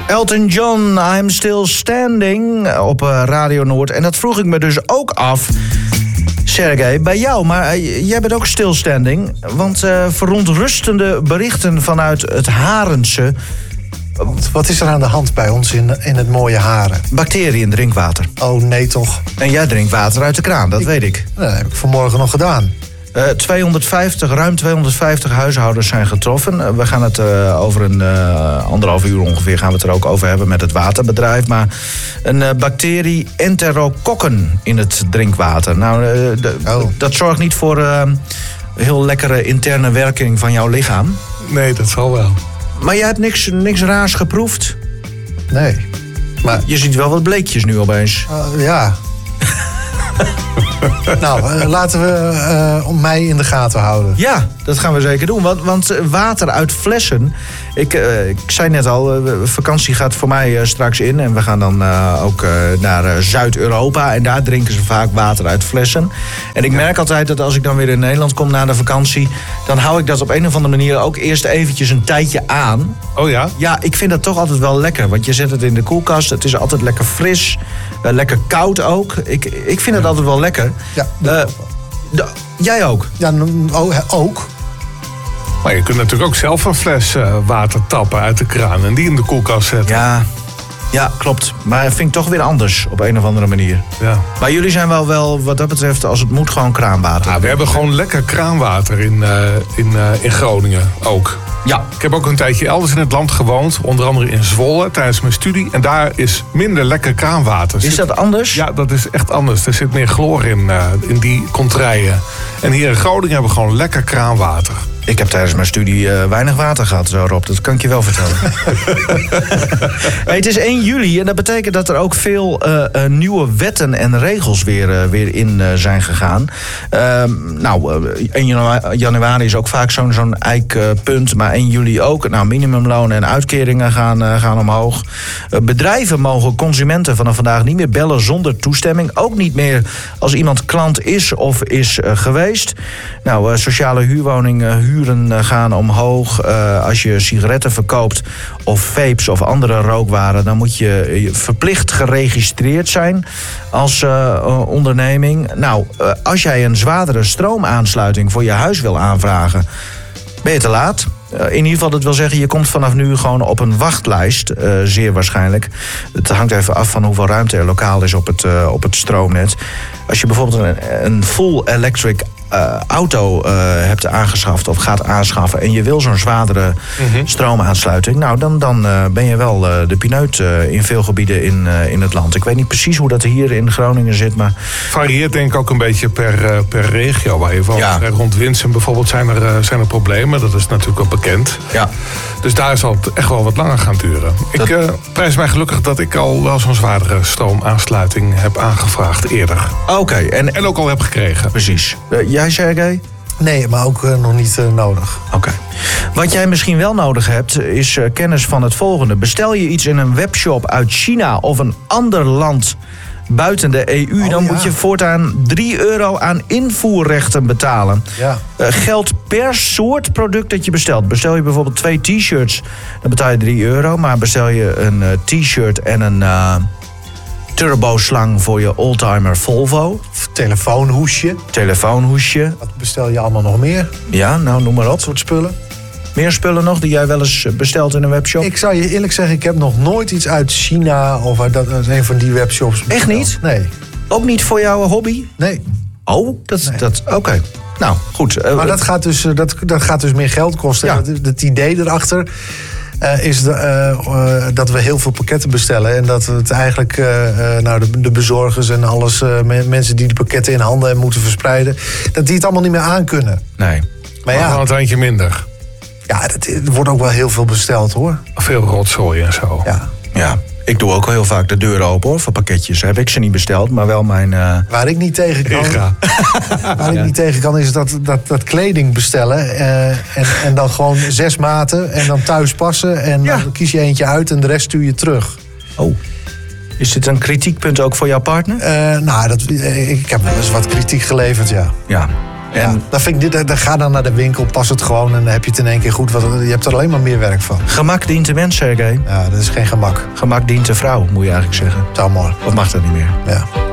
Elton John, I'm Still Standing op Radio Noord. En dat vroeg ik me dus ook af, Sergej, bij jou. Maar jij bent ook stilstanding. Want verontrustende berichten vanuit het Harense. Wat is er aan de hand bij ons in het mooie Haren? Bacteriën in drinkwater. Oh, nee toch. En jij drinkt water uit de kraan, dat weet ik. Dat heb ik vanmorgen nog gedaan. Ruim 250 huishoudens zijn getroffen. We gaan het over een 1,5 uur ongeveer gaan we het er ook over hebben met het waterbedrijf. Maar een bacterie Enterokokken in het drinkwater. Nou, dat zorgt niet voor heel lekkere interne werking van jouw lichaam. Nee, dat zal wel. Maar jij hebt niks raars geproefd? Nee. Maar je ziet wel wat bleekjes nu opeens. Ja. Nou, laten we mij in de gaten houden. Ja, dat gaan we zeker doen. Want water uit flessen... Ik zei net al, vakantie gaat voor mij straks in. En we gaan dan ook naar Zuid-Europa. En daar drinken ze vaak water uit flessen. En ik merk altijd dat als ik dan weer in Nederland kom na de vakantie... dan hou ik dat op een of andere manier ook eerst eventjes een tijdje aan. Oh ja? Ja, ik vind dat toch altijd wel lekker. Want je zet het in de koelkast. Het is altijd lekker fris. Lekker koud ook. Ik vind het altijd wel lekker. Ja, jij ook? Ja, ook. Maar je kunt natuurlijk ook zelf een fles water tappen uit de kraan en die in de koelkast zetten. Ja, klopt. Maar dat vind ik toch weer anders op een of andere manier. Ja. Maar jullie zijn wel wat dat betreft, als het moet, gewoon kraanwater. Ja, we hebben gewoon lekker kraanwater in Groningen ook. Ja. Ik heb ook een tijdje elders in het land gewoond. Onder andere in Zwolle tijdens mijn studie. En daar is minder lekker kraanwater. Is dat anders? Ja, dat is echt anders. Er zit meer chloor in die contraien. En hier in Groningen hebben we gewoon lekker kraanwater. Ik heb tijdens mijn studie weinig water gehad, zo Rob. Dat kan ik je wel vertellen. Hey, het is 1 juli en dat betekent dat er ook veel nieuwe wetten en regels weer in zijn gegaan. 1 januari is ook vaak zo'n eikpunt, maar 1 juli ook. Nou, minimumlonen en uitkeringen gaan omhoog. Bedrijven mogen consumenten vanaf vandaag niet meer bellen zonder toestemming. Ook niet meer als iemand klant is of is geweest. Nou, sociale huurwoningen huren gaan omhoog. Als je sigaretten verkoopt of vapes of andere rookwaren... dan moet je verplicht geregistreerd zijn als onderneming. Nou, als jij een zwaardere stroomaansluiting voor je huis wil aanvragen... ben je te laat. In ieder geval, dat wil zeggen, je komt vanaf nu gewoon op een wachtlijst, zeer waarschijnlijk. Het hangt even af van hoeveel ruimte er lokaal is op het stroomnet. Als je bijvoorbeeld een full electric auto hebt aangeschaft of gaat aanschaffen... en je wil zo'n zwaardere stroomaansluiting... nou, dan ben je wel de pineut in veel gebieden in het land. Ik weet niet precies hoe dat hier in Groningen zit, maar... Varieert denk ik ook een beetje per regio waar je woont. Ja. Rond Winsum bijvoorbeeld zijn er problemen. Dat is natuurlijk wel bekend. Ja. Dus daar zal het echt wel wat langer gaan duren. Ik prijs mij gelukkig dat ik al wel zo'n zwaardere stroomaansluiting heb aangevraagd eerder. Oké. En ook al heb gekregen. Precies. Jij, Sergej? Nee, maar ook nog niet nodig. Oké. Wat jij misschien wel nodig hebt, is kennis van het volgende. Bestel je iets in een webshop uit China of een ander land buiten de EU... dan moet je voortaan €3 aan invoerrechten betalen. Ja. Geldt per soort product dat je bestelt. Bestel je bijvoorbeeld 2 t-shirts, dan betaal je €3. Maar bestel je een t-shirt en een turboslang voor je oldtimer Volvo. Telefoonhoesje. Wat bestel je allemaal nog meer? Ja, nou, noem maar op. Dat soort spullen. Meer spullen nog die jij wel eens bestelt in een webshop? Ik zou je eerlijk zeggen, ik heb nog nooit iets uit China of uit een van die webshops besteld. Echt niet? Nee. Ook niet voor jouw hobby? Nee. Oh, oké. Nou, goed. Maar dat gaat dus meer geld kosten. Ja. Het idee erachter is dat we heel veel pakketten bestellen. En dat het eigenlijk de bezorgers en alles, mensen die de pakketten in handen moeten verspreiden, dat die het allemaal niet meer aankunnen. Nee. Maar gewoon een eindje minder. Ja, er wordt ook wel heel veel besteld, hoor. Veel rotzooi en zo. Ja. Ik doe ook al heel vaak de deuren open, hoor, voor pakketjes. Heb ik ze niet besteld, maar wel mijn... Waar ik niet tegen kan... Waar ik niet tegen kan, is dat kleding bestellen. En dan gewoon 6 maten en dan thuis passen. En dan kies je eentje uit en de rest stuur je terug. Oh. Is dit een kritiekpunt ook voor jouw partner? Ik heb wel eens wat kritiek geleverd, ja. Ja. En dan vind ik dit, ga dan naar de winkel, pas het gewoon en dan heb je het in één keer goed. Je hebt er alleen maar meer werk van. Gemak dient de mens, Sergej. Ja, dat is geen gemak. Gemak dient de vrouw, moet je eigenlijk zeggen. Zou mooi. Of mag dat niet meer? Ja.